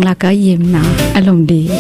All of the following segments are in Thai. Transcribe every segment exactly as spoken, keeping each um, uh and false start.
แล้วก็ยิ้มนะอารมณ์ดี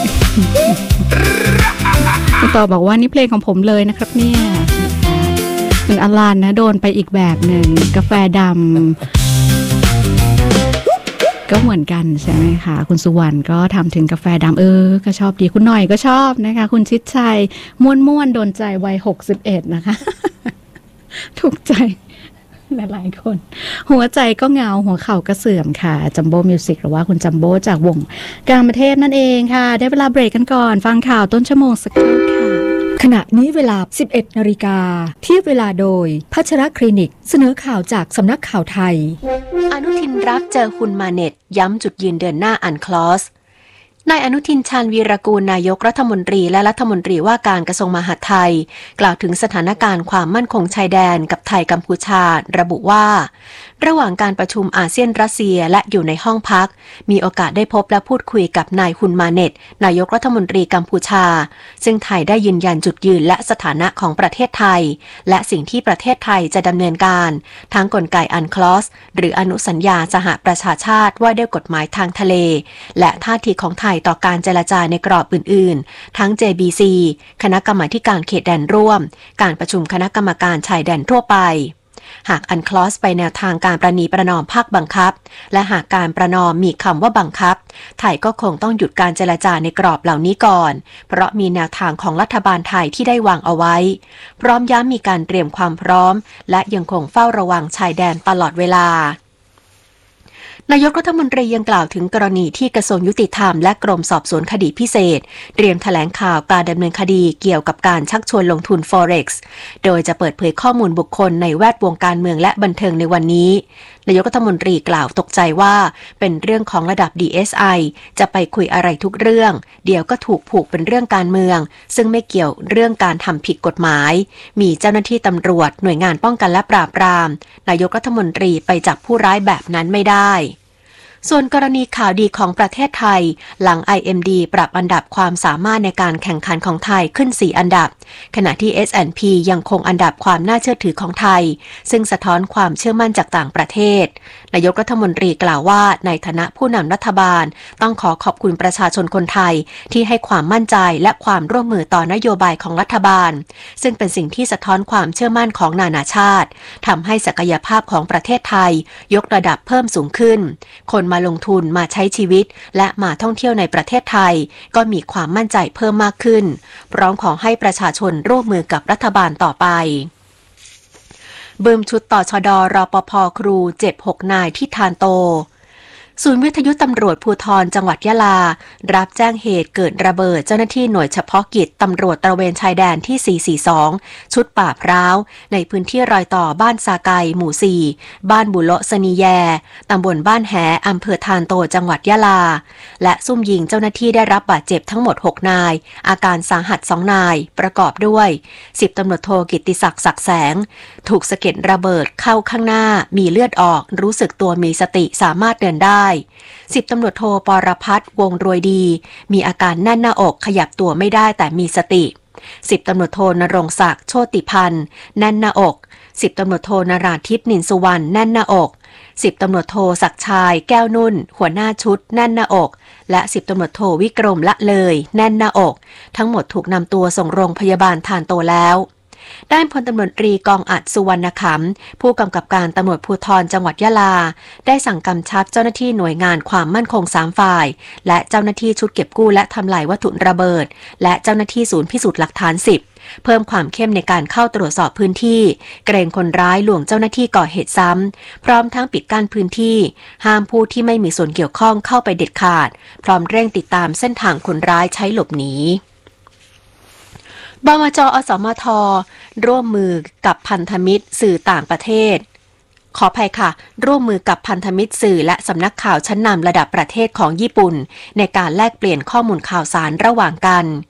คุณต่อบอกว่านี่เพลงของผมเลยนะครับเนี่ยคุณอลันนะโดนไปอีกแบบหนึ่งกาแฟดำก็เหมือนกันใช่ไหมคะคุณสุวรรณก็ทำถึงกาแฟดำเออก็ชอบดีคุณหน่อยก็ชอบนะคะคุณชิดชัยม่วนม่วนโดนใจวัยหกสิบเอ็ดนะคะถูกใจหลายๆคนหัวใจก็เงาหัวเข่าก็เสื่อมค่ะจัมโบ้มิวสิกหรือว่าคุณจัมโบ้จากวงกลางประเทศนั่นเองค่ะได้เวลาเบรกกันก่อนฟังข่าวต้นชั่วโมงสักครู่ค่ะขณะนี้เวลา สิบเอ็ดนาฬิกา เทียบเวลาโดยพัชรคลินิกเสนอข่าวจากสำนักข่าวไทยอนุทินรับเจอฮุนมาเน็ตย้ำจุดยืนเดินหน้าอันคลอสนายอนุทินชาญวีรกูลนายกรัฐมนตรีและรัฐมนตรีว่าการกระทรวงมหาดไทยกล่าวถึงสถานการณ์ความมั่นคงชายแดนกับไทยกัมพูชาระบุว่าระหว่างการประชุมอาเซียนรัสเซียและอยู่ในห้องพักมีโอกาสได้พบและพูดคุยกับนายฮุนมาเน็ตนายกรัฐมนตรีกัมพูชาซึ่งไทยได้ยืนยันจุดยืนและสถานะของประเทศไทยและสิ่งที่ประเทศไทยจะดำเนินการทั้งกลไกอันคลอสหรืออนุสัญญาสหประชาชาติว่าด้วยกฎหมายทางทะเลและท่าทีของไทยต่อการเจรจาในกรอบอื่นๆทั้ง เจ บี ซี คณะกรรมาธิการเขตแดนร่วมการประชุมคณะกรรมการชายแดนทั่วไปหากอันคลอสไปแนวทางการประนีประนอมภาคบังคับและหากการประนอมมีคำว่าบังคับไทยก็คงต้องหยุดการเจรจาในกรอบเหล่านี้ก่อนเพราะมีแนวทางของรัฐบาลไทยที่ได้วางเอาไว้พร้อมย้ำมีการเตรียมความพร้อมและยังคงเฝ้าระวังชายแดนตลอดเวลานายกรัฐมนตรียังกล่าวถึงกรณีที่กระทรวงยุติธรรมและกรมสอบสวนคดีพิเศษเตรียมแถลงข่าวการดำเนินคดีเกี่ยวกับการชักชวนลงทุน Forex โดยจะเปิดเผยข้อมูลบุคคลในแวดวงการเมืองและบันเทิงในวันนี้นายกรัฐมนตรีกล่าวตกใจว่าเป็นเรื่องของระดับ ดี เอส ไอ จะไปคุยอะไรทุกเรื่องเดี๋ยวก็ถูกผูกเป็นเรื่องการเมืองซึ่งไม่เกี่ยวเรื่องการทำผิดกฎหมายมีเจ้าหน้าที่ตำรวจหน่วยงานป้องกันและปราบปรามนายกรัฐมนตรีไปจับผู้ร้ายแบบนั้นไม่ได้ส่วนกรณีข่าวดีของประเทศไทยหลัง ไอ เอ็ม ดี ปรับอันดับความสามารถในการแข่งขันของไทยขึ้นสี่อันดับขณะที่ เอส แอนด์ พี ยังคงอันดับความน่าเชื่อถือของไทยซึ่งสะท้อนความเชื่อมั่นจากต่างประเทศนายกรัฐมนตรีกล่าวว่าในฐานะผู้นำรัฐบาลต้องขอขอบคุณประชาชนคนไทยที่ให้ความมั่นใจและความร่วมมือต่อนโยบายของรัฐบาลซึ่งเป็นสิ่งที่สะท้อนความเชื่อมั่นของนานาชาติทำให้ศักยภาพของประเทศไทยยกระดับเพิ่มสูงขึ้นคนมาลงทุนมาใช้ชีวิตและมาท่องเที่ยวในประเทศไทยก็มีความมั่นใจเพิ่มมากขึ้นพร้อมขอให้ประชาชนร่วมมือกับรัฐบาลต่อไปบึมชุดต่อชดรปภ.ครูเจ็บหกนายที่ทานโตศูนย์วิทยุตำรวจภูธรจังหวัดยะลารับแจ้งเหตุเกิดระเบิดเจ้าหน้าที่หน่วยเฉพาะกิจตำรวจตระเวนชายแดนที่สี่สี่สองชุดป่าพร้าวในพื้นที่รอยต่อบ้านซาไกหมู่สี่บ้านบุโละสนีแยตำบลบ้านแหอำเภอทานโตจังหวัดยะลาและซุ่มยิงเจ้าหน้าที่ได้รับบาดเจ็บทั้งหมดหกนายอาการสาหัสสองนายประกอบด้วยสิบตำรวจโทกิตติศักดิ์ศักดิ์แสงถูกสะเก็ดระเบิดเข้าข้างหน้ามีเลือดออกรู้สึกตัวมีสติสามารถเดินได้สิบตำรวจโทปรพัฒน์วงรวยดีมีอาการแน่นหน้าอกขยับตัวไม่ได้แต่มีสติสิบตำรวจโทนรงค์ศักดิ์โชติพันธ์แน่นหน้าอกสิบตำรวจโทนราทิพย์นินสุวรรณแน่นหน้าอกสิบตำรวจโทศักดิ์ชายแก้วนุ่นหัวหน้าชุดแน่นหน้าอกและสิบตำรวจโทวิกรมละเลยแน่นหน้าอกทั้งหมดถูกนำตัวส่งโรงพยาบาลทานโตแล้วด้านพลตำรวจตรีกองอัดสุวรรณขำผู้กำกับการตำรวจภูธรจังหวัดยะลาได้สั่งกำชับเจ้าหน้าที่หน่วยงานความมั่นคงสามฝ่ายและเจ้าหน้าที่ชุดเก็บกู้และทำลายวัตถุระเบิดและเจ้าหน้าที่ศูนย์พิสูจน์หลักฐานสิบเพิ่มความเข้มในการเข้าตรวจสอบพื้นที่เกรงคนร้ายลวงเจ้าหน้าที่ก่อเหตุซ้ำพร้อมทั้งปิดกั้นพื้นที่ห้ามผู้ที่ไม่มีส่วนเกี่ยวข้องเข้าไปเด็ดขาดพร้อมเร่งติดตามเส้นทางคนร้ายใช้หลบหนีบมจ.อสมท.ร่วมมือกับพันธมิตรสื่อต่างประเทศขออภัยค่ะร่วมมือกับพันธมิตรสื่อและสำนักข่าวชั้นนำระดับประเทศของญี่ปุ่นในการแลกเปลี่ยนข้อมูลข่าวสารระหว่างกัน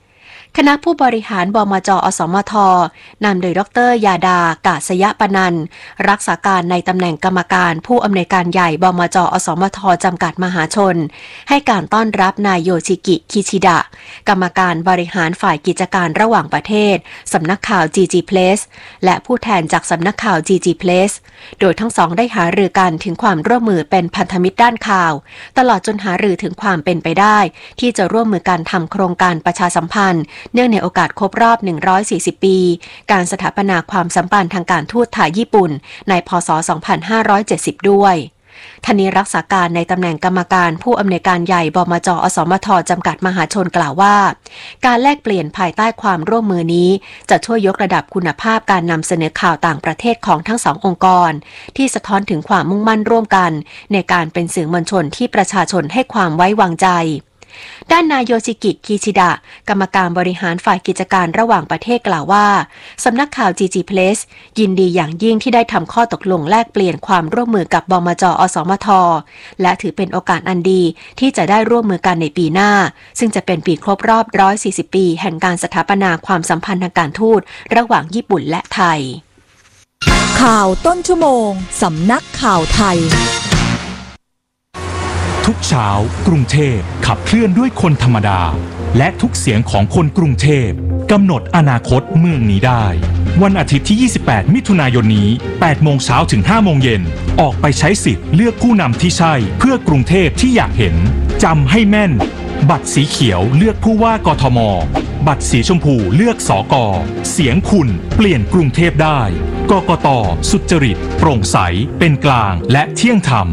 คณะผู้บริหารบมจ.อสมท.นำโดยดร.ยาดากาศยปนันท์รักษาการในตำแหน่งกรรมการผู้อำนวยการใหญ่บมจ.อสมท.จำกัดมหาชนให้การต้อนรับนายโยชิกิคิชิดะกรรมการบริหารฝ่ายกิจการระหว่างประเทศสำนักข่าว จี จี Place และผู้แทนจากสำนักข่าว จี จี Place โดยทั้งสองได้หารือกันถึงความร่วมมือเป็นพันธมิตรด้านข่าวตลอดจนหารือถึงความเป็นไปได้ที่จะร่วมมือกันทำโครงการประชาสัมพันธ์เนื่องในโอกาสครบรอบหนึ่งร้อยสี่สิบปีการสถาปนาความสัมพันธ์ทางการทูตไทยญี่ปุ่นในพ.ศ. สองพันห้าร้อยเจ็ดสิบด้วยทนีรักษาการในตำแหน่งกรรมการผู้อำนวยการใหญ่บมจ.อสมท.จำกัดมหาชนกล่าวว่าการแลกเปลี่ยนภายใต้ความร่วมมือนี้จะช่วยยกระดับคุณภาพการนำเสนอข่าวต่างประเทศของทั้งสององค์กรที่สะท้อนถึงความมุ่งมั่นร่วมกันในการเป็นสื่อมวลชนที่ประชาชนให้ความไว้วางใจด้านนายโยชิกิคิชิดะกรรมการบริหารฝ่ายกิจการระหว่างประเทศกล่าวว่าสำนักข่าว จี จี Place ยินดีอย่างยิ่งที่ได้ทำข้อตกลงแลกเปลี่ยนความร่วมมือกับบมจ.อสมท.และถือเป็นโอกาสอันดีที่จะได้ร่วมมือกันในปีหน้าซึ่งจะเป็นปีครบรอบหนึ่งร้อยสี่สิบปีแห่งการสถาปนาความสัมพันธ์ทางการทูตระหว่างญี่ปุ่นและไทยข่าวต้นชั่วโมงสำนักข่าวไทยทุกเช้ากรุงเทพขับเคลื่อนด้วยคนธรรมดาและทุกเสียงของคนกรุงเทพกำหนดอนาคตเมืองนี้ได้วันอาทิตย์ที่ยี่สิบแปดมิถุนายนนี้แปดโมงเช้าถึงห้าโมงเย็นออกไปใช้สิทธิ์เลือกผู้นำที่ใช่เพื่อกรุงเทพที่อยากเห็นจำให้แม่นบัตรสีเขียวเลือกผู้ว่ากทมบัตรสีชมพูเลือกสก.เสียงคุณเปลี่ยนกรุงเทพได้กกต.สุจริตโปร่งใสเป็นกลางและเที่ยงธรรม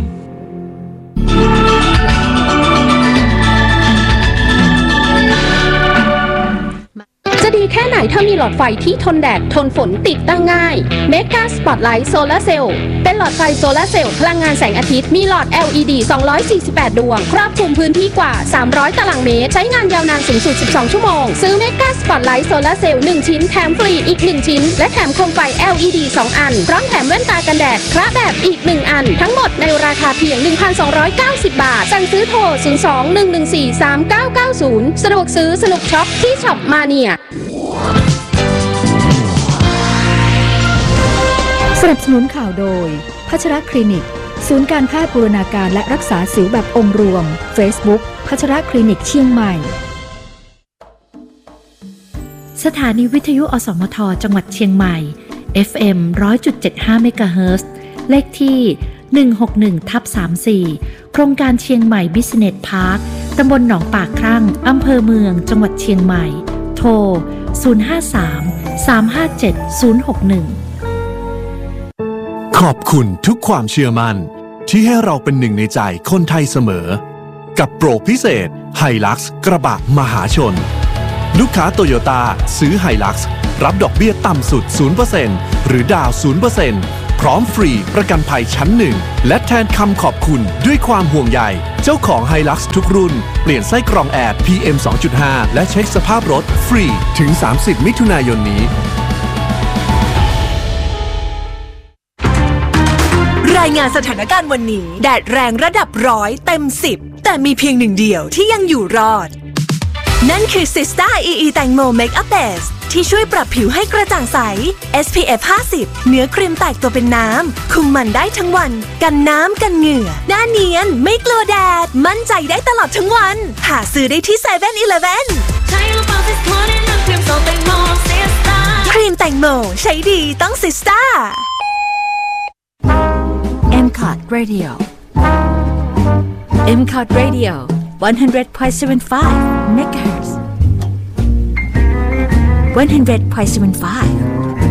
จะดีแค่ไหนถ้ามีหลอดไฟที่ทนแดดทนฝนติดตั้งง่าย Mega Spotlight Solar Cell เป็นหลอดไฟโซลาร์เซลล์พลังงานแสงอาทิตย์มีหลอด แอล อี ดี สองร้อยสี่สิบแปด ดวงครอบคลุมพื้นที่กว่าสามร้อยตารางเมตรใช้งานยาวนานสูงสุดสิบสองชั่วโมงซื้อ Mega Spotlight Solar Cell หนึ่งชิ้นแถมฟรีอีกหนึ่งชิ้นและแถมโคมไฟ แอล อี ดี สองอันพร้อมแถมแว่นตากันแดดคระแบบอีกหนึ่งอันทั้งหมดในราคาเพียง หนึ่งพันสองร้อยเก้าสิบ บาทสั่งซื้อโทรศูนย์ สอง หนึ่ง หนึ่ง สี่ สาม เก้า เก้า ศูนย์สะดวกซื้อสนุกช็อปที่ช็อปมาเนียสนับสนุนข่าวโดยพัชรคลินิกศูนย์การแพทย์บูรณาการและรักษาสิวแบบองค์รวม Facebook พัชรคลินิกเชียงใหม่สถานีวิทยุอสมทจังหวัดเชียงใหม่ เอฟ เอ็ม หนึ่งร้อยจุดเจ็ดห้า เมกะเฮิรตซ์เลขที่ หนึ่งหกหนึ่ง ทับ สามสี่ โครงการเชียงใหม่บิสเนสพาร์คตำบลหนองปากครั่งอำเภอเมืองจังหวัดเชียงใหม่โทรศูนย์ ห้า สาม สาม ห้า เจ็ด ศูนย์ หก หนึ่งขอบคุณทุกความเชื่อมั่นที่ให้เราเป็นหนึ่งในใจคนไทยเสมอกับโปรพิเศษ Hilux กระบะมหาชนลูกค้าโตโยต้าซื้อ Hilux รับดอกเบี้ยต่ำสุด ศูนย์เปอร์เซ็นต์ หรือดาว ศูนย์เปอร์เซ็นต์ พร้อมฟรีประกันภัยชั้นหนึ่งและแทนคำขอบคุณด้วยความห่วงใยเจ้าของ Hilux ทุกรุ่นเปลี่ยนไส้กรองแอร์ พี เอ็ม สองจุดห้า และเช็คสภาพรถฟรีถึงสามสิบมิถุนายนนี้รายงานสถานการณ์วันนี้แดดแรงระดับร้อยเต็มสิบแต่มีเพียงหนึ่งเดียวที่ยังอยู่รอดนั่นคือ Sista อี อี แตงโม Makeup Base ที่ช่วยปรับผิวให้กระจ่างใส เอส พี เอฟ ห้าสิบเนื้อครีมแตกตัวเป็นน้ำคุมมันได้ทั้งวันกันน้ำกันเหงื่อหน้าเนียนไม่กลัวแดดมั่นใจได้ตลอดทั้งวันหาซื้อได้ที่ เซเว่น อีเลฟเว่น ครีมแตงโมใช้ดีต้อง Sista เอ็ม คอท Radio เอ็ม คอท Radio one hundred point seven five เมกะเฮิรตซ์one hundred point seven five